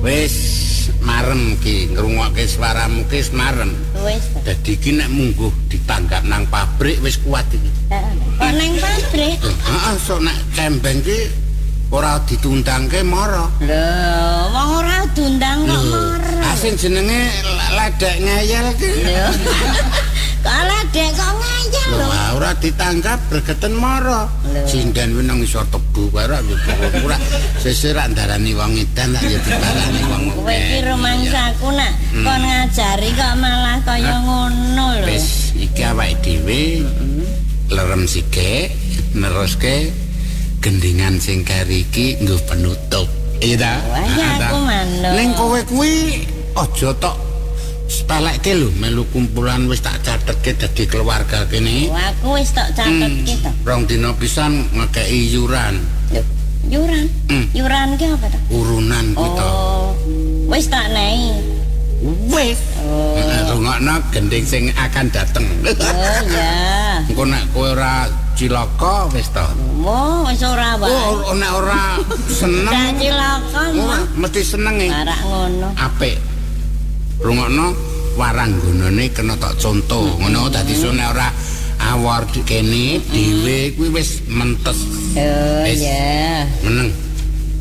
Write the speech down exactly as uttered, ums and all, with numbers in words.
Wis marem ki ngrungokke swaramu ki marem. Wis. Dadi ki nek mungguh ditanggap nang pabrik wis kuat iki. Heeh. Kok nang pabrik? Heeh, sok nek cembeng ki ora ditundangke mara. Lho, wong ora diundang kok mara. Asing jenenge ledek ngeyel ki. Lho. Kok ledek kok ngeyel lho. Lho, ora ditanggap bregeten mara. Sinden kuwi nang isor tebu wae ora ora sesuk ra ndarani wong edan tak ya dibalani wong. Kowe iki romangsaku nak kon ngajari kok malah kaya ngono lho. Wis iki awake dhewe lerem sikik neruske gendingan sing kari iki nggo penutup. Iya ta? Wah, ya aku manut. Ning kowe kuwi aja tok sepelekke lho melu kumpulan wis tak catetke dadi keluarga kene. Wah, aku wis tak catetke to. Rong dina pisan ngekeki yuran. Lho, yuran. Hmm. Yuran ki apa to? Urunan kuwi to. Oh. Wis tak nei. Wis. Oh. Rungokno gending sing akan dateng. Oh ya. Engko nek kowe ora cilaka wis to. Oh, wis ora wae. Oh, nek ora seneng. Gak cilaka Ora, mesti seneng e. Marak ngono. Apik. Rungokno waranggonane kena tok contoh. Ngono dadi nek ora awor kene dhewe kuwi wis mentes. Oh Wis. ya. Meneng.